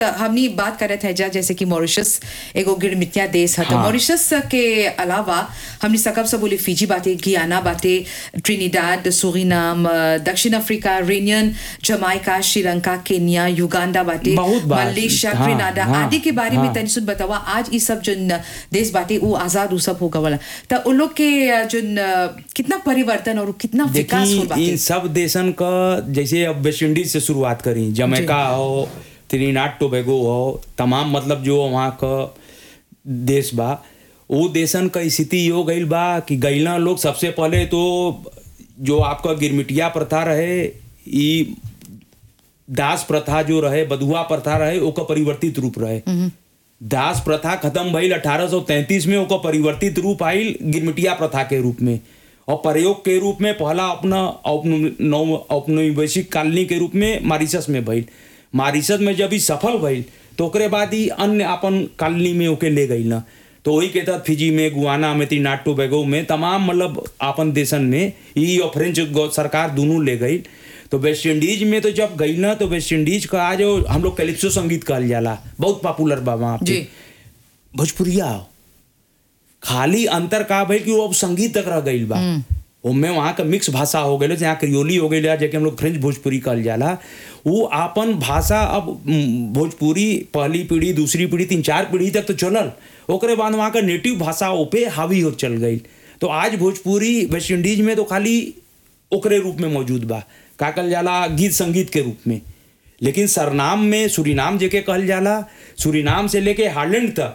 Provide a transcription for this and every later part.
हमनी बात करत है जैसे कि मॉरिशस एगो गिरमिटिया देश है तो हाँ। मॉरिशस के अलावा हमनी सकब से बोले फिजी बाटे, गियाना बाटे, ट्रिनिडाद, सुरिनाम, दक्षिण Africa, Réunion, Jamaica, Sri Lanka, Kenya, Uganda बाटे, बहुत बात। मलेशिया, हाँ, ग्रेनाडा हाँ, आदि के बारे में हाँ। तनी सुन बतावा। आज ये सब जो देश बाटे वो आजाद उ सब हो गवला तो उन लोग के जो कितना परिवर्तन और कितना विकास हो देखिए बाटे। इन सब देशन का, जैसे अब वेस्ट इंडीज से शुरुआत करी, जमैका हो, त्रिनिडाद टोबैगो हो, तमाम मतलब जो वहाँ का देश बा, वो देशन का स्थिति हो गई बा कि गैला लोग सबसे पहले तो जो आपका गिरमिटिया प्रथा रहे, ई दास प्रथा जो रहे, बधुआ प्रथा रहे, ओका परिवर्तित रूप रहे। दास प्रथा खत्म भइल 1833 में, ओका परिवर्तित रूप आइल गिरमिटिया प्रथा के रूप में, और प्रयोग के रूप में पहला अपना औपनिवेशिक कॉलोनी के रूप में मॉरिशस में भइल। मॉरिशस में जब ही सफल भइल तो ओकरे बाद ही अन्य अपन कॉलोनी में ओके ले गई ना, तो वही के तहत फिजी में, गुआना में, त्रिनिडाद टोबैगो में, तमाम मतलब अपन देशन में ई और फ्रेंच सरकार दोनों ले गई। तो वेस्ट इंडीज में तो जब गई ना, तो वेस्ट इंडीज का आज हम लोग कैलिप्सो संगीत कहल जाला, बहुत पॉपुलर बा वहाँ पे। भोजपुरिया खाली अंतर का भाई कि वो अब संगीत तक रह गई बा, उनमें वहाँ का मिक्स भाषा हो गई, जहाँ क्रियोली हो गई, जैसे हम लोग फ्रेंच भोजपुरी कहल जाला, वो आपन भाषा अब भोजपुरी पहली पीढ़ी, दूसरी पीढ़ी, 3-4 पीढ़ी तक तो चलल, ओकरे बाद वहाँ का नेटिव भाषा पे हावी हो चल गई। तो आज भोजपुरी वेस्ट इंडीज में तो खाली ओकरे रूप में मौजूद बा, का कहल जाला गीत संगीत के रूप में। लेकिन सरनाम में सुरीनाम जेके कहल जाला, सुरीनाम से लेके हार्लैंड तक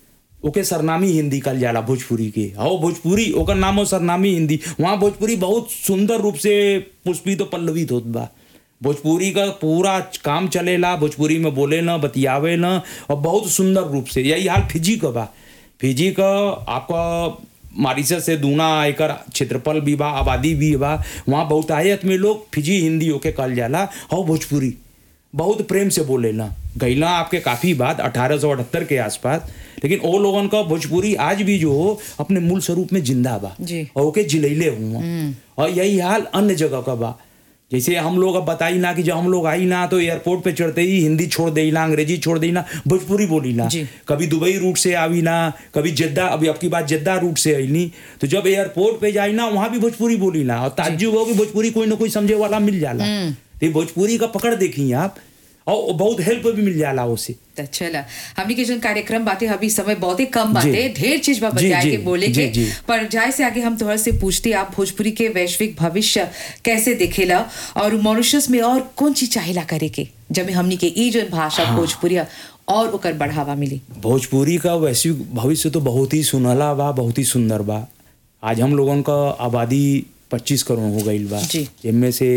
ओके सरनामी हिंदी कहल जाला भोजपुरी के, और भोजपुरी ओकर नाम हो सरनामी हिंदी। वहाँ भोजपुरी बहुत सुंदर रूप से पुष्पित और पल्लवित होत बा। भोजपुरी का पूरा काम चलेला, भोजपुरी में बोले ना, बतियावे ना, और बहुत सुंदर रूप से। यही हाल फिजी का बा। फिजी का आपका मॉरिशस से 2 एकड़ क्षेत्रफल भी बा, आबादी भी बा। वहाँ बहुतायत में लोग फिजी हिंदी ओके कहल जाला, और भोजपुरी बहुत प्रेम से बोले ना। गैला आपके काफ़ी बात 1878 के आसपास, लेकिन वो लोगन का भोजपुरी आज भी जो हो अपने मूल स्वरूप में जिंदा बा, और ओके जिलैले हुआ। और यही हाल अन्य जगह का बा। जैसे हम लोग अब बताई ना कि जब हम लोग आई ना तो एयरपोर्ट पे चढ़ते ही हिंदी छोड़ देई ना, अंग्रेजी छोड़ देई ना, भोजपुरी बोली ना। कभी दुबई रूट से आवी ना, कभी जद्दा, अभी आपकी बात जद्दा रूट से आई नहीं, तो जब एयरपोर्ट पे जाई ना वहाँ भी भोजपुरी बोली ना, और ताज्जुब हो कि भोजपुरी कोई ना कोई समझे वाला मिल जाला। तो भोजपुरी का पकड़ देखी आप, और बहुत हेल्प भी मिल जाला उससे। चला हमनी के जो कार्यक्रम बातें अभी समय बहुत ही कम बातें, ढेर चीज बा बजाए के बोले के, पर जाए से आगे हम तोहर से पूछते आप भोजपुरी के वैश्विक भविष्य कैसे देखेला, और मॉरिशस में और कौन चीज चाहेला करे के जब हमनी के ई जो भाषा भोजपुरी और ओकर बढ़ावा मिली। भोजपुरी का वैश्विक भविष्य तो बहुत ही सुनहला बा, बहुत ही सुंदर बा। आज हम लोगों का आबादी 25 करोड़ हो गई बा, जिनमें से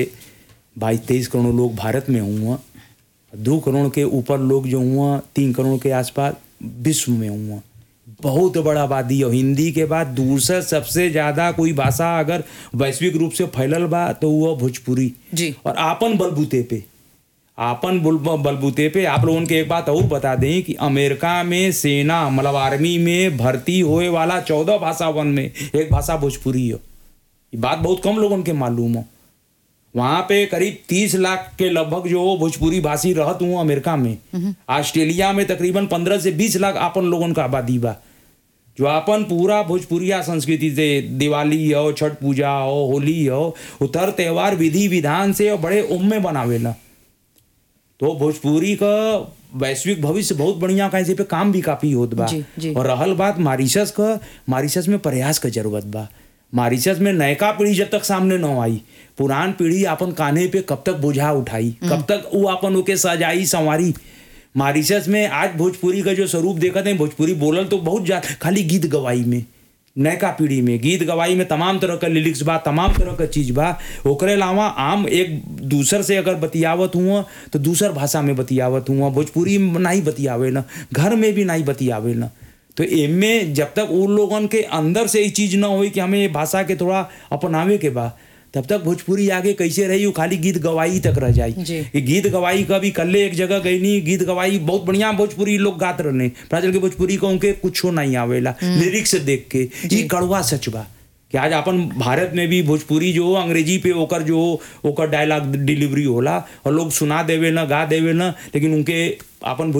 22-23 करोड़ लोग भारत में हुआ, 2 करोड़ के ऊपर लोग जो हुआ, 3 करोड़ के आसपास विश्व में हुआ। बहुत बड़ा आबादी और हिंदी के बाद दूसरा सबसे ज़्यादा कोई भाषा अगर वैश्विक रूप से फैलल बा तो वो भोजपुरी। और आपन बलबूते पे आप लोगों के एक बात और बता दें कि अमेरिका में सेना मतलब आर्मी में भर्ती होए वाला 14 भाषावन में एक भाषा भोजपुरी हो। ये बात बहुत कम लोगों के मालूम हो। वहाँ पे करीब 30 लाख के लगभग जो भोजपुरी भाषी रहत हुआ अमेरिका में। ऑस्ट्रेलिया में तकरीबन 15 से 20 लाख आपन लोगों का आबादी बा, जो अपन पूरा भोजपुरिया संस्कृति से दिवाली हो, छठ पूजा हो, होली हो, उतर त्योहार विधि विधान से और बड़े उम्मे बनावेला। तो भोजपुरी का वैश्विक भविष्य बहुत बढ़िया का, इसे पे काम भी काफ़ी होत बा। और रहल बात मॉरिशस का, मॉरिशस में प्रयास का जरूरत बा। मॉरिशस में नयका पीढ़ी जब तक सामने न आई, पुरान पीढ़ी अपन कान्हे पे कब तक बोझा उठाई, कब तक वो अपन ओके सजाई संवारी। मॉरिशस में आज भोजपुरी का जो स्वरूप देखते हैं, भोजपुरी बोलल तो बहुत ज्यादा खाली गीत गवाई में, नयका पीढ़ी में गीत गवाई में तमाम तरह का लिरिक्स बा, तमाम तरह का चीज़ बा। ओकरे अलावा आम एक दूसर से अगर बतियावत हुआ तो दूसर भाषा में बतियावत हुआ, भोजपुरी में नहीं बतियावे ना, घर में भी नहीं बतियावे ना। तो इनमें जब तक उन लोगों के अंदर से ये चीज़ ना हो कि हमें ये भाषा के थोड़ा अपनावे के बा, तब तक भोजपुरी आगे कैसे रही, वो खाली गीत गवाई तक रह जाई। ये गीत गवाई का भी कल एक जगह गई नहीं, गीत गवाई बहुत बढ़िया भोजपुरी लोग गात रहे, प्राचल के भोजपुरी को उनके कुछ नहीं आवेला लिरिक्स देख के, ये कड़वा सच बा। कि आज अपन भारत में भी भोजपुरी जो अंग्रेजी पे ओकर डायलॉग डिलीवरी होला और लोग सुना देवे ना गा देवे ना, लेकिन उनके अपन